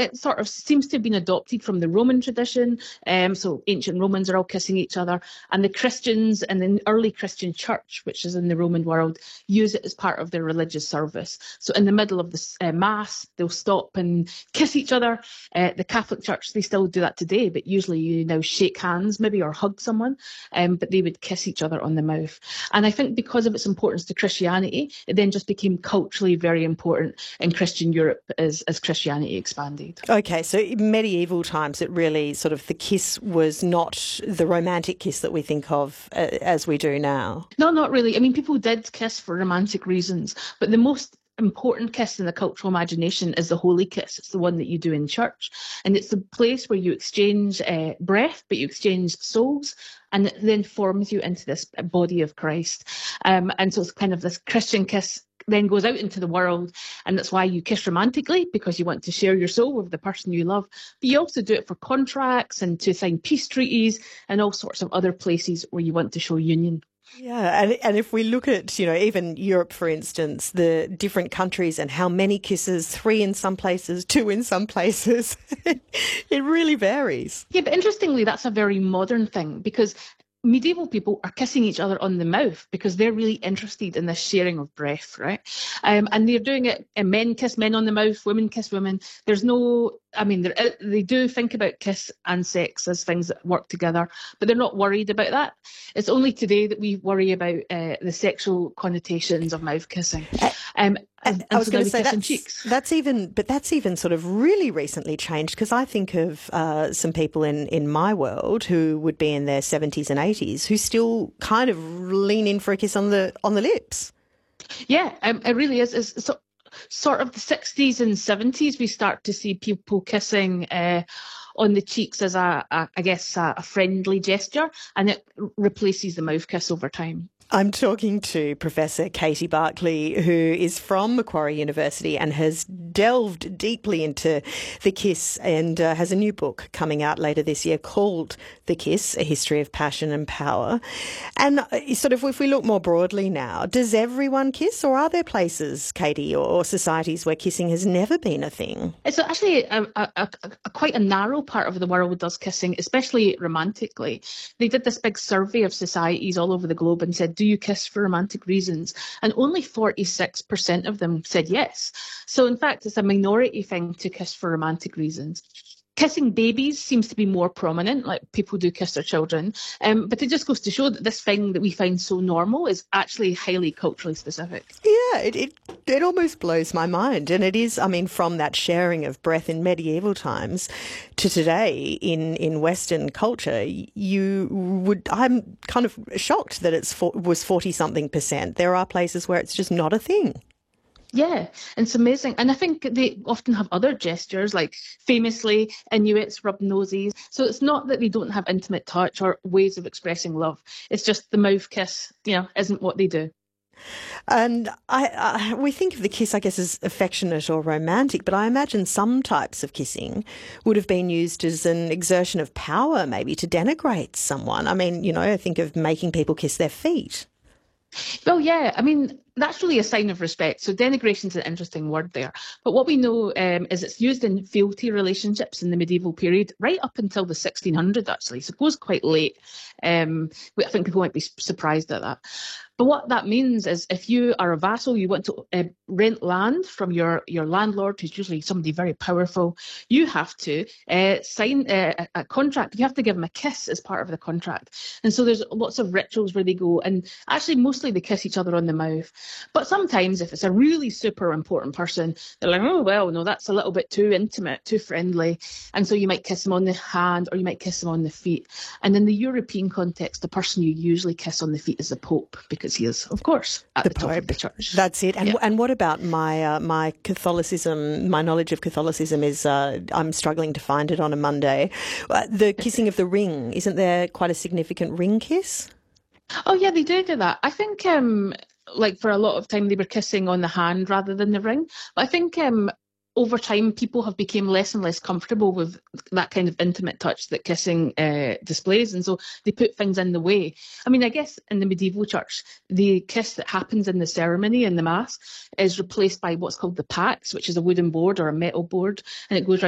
it sort of seems to have been adopted from the Roman tradition. So ancient Romans are all kissing each other, and the Christians and the early Christian church, which is in the Roman world, use it as part of their religious service. So in the middle of the Mass, they'll stop and kiss each other. The Catholic Church, they still do that today, but usually you now shake hands maybe or hug someone, but they would kiss each other on the mouth. And I think because of its importance to Christianity, it then just became culturally very important in Christian Europe as Christianity expanded. Okay, so in medieval times, it really sort of, the kiss was not the romantic kiss that we think of as we do now. No, not really. I mean, people did kiss for romantic reasons, but the most important kiss in the cultural imagination is the holy kiss. It's the one that you do in church, and it's the place where you exchange breath, but you exchange souls, and it then forms you into this body of Christ. And so it's kind of this Christian kiss then goes out into the world, and that's why you kiss romantically, because you want to share your soul with the person you love. But you also do it for contracts and to sign peace treaties and all sorts of other places where you want to show union. Yeah, and if we look at, even Europe, for instance, the different countries and how many kisses, 3 in some places, 2 in some places, it really varies. Yeah, but interestingly, that's a very modern thing, because medieval people are kissing each other on the mouth because they're really interested in this sharing of breath, right? And they're doing it, and men kiss men on the mouth, women kiss women. There's no, they do think about kiss and sex as things that work together, but they're not worried about that. It's only today that we worry about the sexual connotations of mouth kissing. And I was going to say that's even sort of really recently changed, because I think of some people in my world who would be in their 70s and 80s who still kind of lean in for a kiss on the lips. Yeah, it really is. It's sort of the 60s and 70s we start to see people kissing on the cheeks as a friendly gesture, and it replaces the mouth kiss over time. I'm talking to Professor Katie Barclay, who is from Macquarie University and has delved deeply into the kiss, and has a new book coming out later this year called The Kiss, A History of Passion and Power. And sort of, if we look more broadly now, does everyone kiss, or are there places, Katie, or societies where kissing has never been a thing? It's actually quite a narrow part of the world does kissing, especially romantically. They did this big survey of societies all over the globe and said, do you kiss for romantic reasons? And only 46% of them said yes. So in fact, it's a minority thing to kiss for romantic reasons. Kissing babies seems to be more prominent, like people do kiss their children. But it just goes to show that this thing that we find so normal is actually highly culturally specific. Yeah, it almost blows my mind. And it is, from that sharing of breath in medieval times to today in Western culture, I'm kind of shocked that was 40-something%. There are places where it's just not a thing. Yeah, it's amazing. And I think they often have other gestures, like famously Inuits rub noses. So it's not that they don't have intimate touch or ways of expressing love. It's just the mouth kiss, isn't what they do. And we think of the kiss, I guess, as affectionate or romantic, but I imagine some types of kissing would have been used as an exertion of power, maybe to denigrate someone. I think of making people kiss their feet. Well, yeah, that's really a sign of respect. So denigration is an interesting word there. But what we know is it's used in fealty relationships in the medieval period, right up until the 1600s, actually. So it goes quite late. I think people might be surprised at that. But what that means is if you are a vassal, you want to rent land from your landlord, who's usually somebody very powerful, you have to sign a contract. You have to give them a kiss as part of the contract. And so there's lots of rituals where they go, and actually mostly they kiss each other on the mouth. But sometimes if it's a really super important person, they're like, oh, well, no, that's a little bit too intimate, too friendly. And so you might kiss them on the hand, or you might kiss them on the feet. And in the European context, the person you usually kiss on the feet is the Pope, because he is, of course, at the top of the church. That's it. And what about my Catholicism? My knowledge of Catholicism is I'm struggling to find it on a Monday. The kissing of the ring, isn't there quite a significant ring kiss? Oh, yeah, they do that. I think, for a lot of time, they were kissing on the hand rather than the ring. But I think over time, people have become less and less comfortable with that kind of intimate touch that kissing displays. And so they put things in the way. I guess in the medieval church, the kiss that happens in the ceremony in the Mass is replaced by what's called the pax, which is a wooden board or a metal board. And it goes around